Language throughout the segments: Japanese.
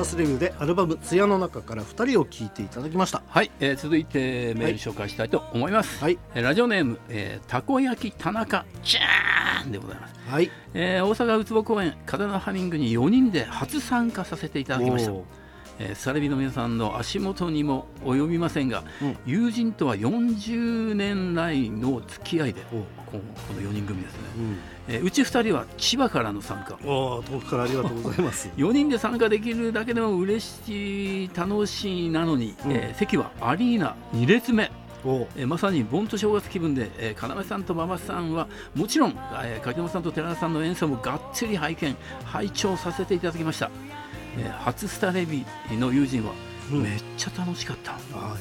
タースレビューでアルバム艶の中から2人を聴いていただきました。 はい、続いてメール紹介したいと思います、 はい、 ラジオネーム、たこ焼き田中ちゃーんでございます、 はい、 大阪ウツボ公演風のハミングに4人で初参加させていただきました。スタレビの皆さんの足元にも及びませんが、友人とは40年来の付き合いで、この4人組ですね、うち2人は千葉からの参加。 遠くからありがとうございます 4人で参加できるだけでも嬉しい楽しいなのに、席はアリーナ2列目。まさに盆と正月気分で、要さんと馬場さんはもちろん、柿本さんと寺田さんの演奏もがっつり拝聴させていただきました。初スタレビの友人は、めっちゃ楽しかった。よかったよかった。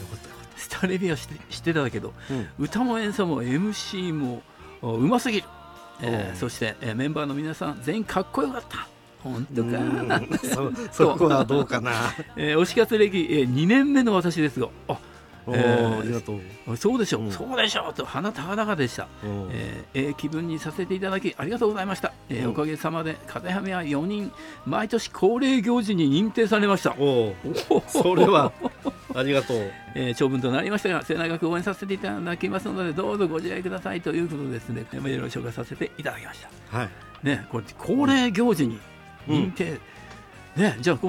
スタレビはしてたけど、歌も演奏も MC もうますぎる、そして、メンバーの皆さん全員かっこよかった。本当かなそこはどうかな推し活歴、2年目の私ですが、 ありがとう。 そうでしょう、そうでしょうと鼻高々でした。気分にさせていただきありがとうございました。おかげさまで風はめは4人毎年恒例行事に認定されました。 それはありがとう。 長文となりましたが末永く応援させていただきますのでどうぞご自愛くださいということですね。メールを紹介させていただきました。はいね、これ恒例行事に認定、ね、じゃあ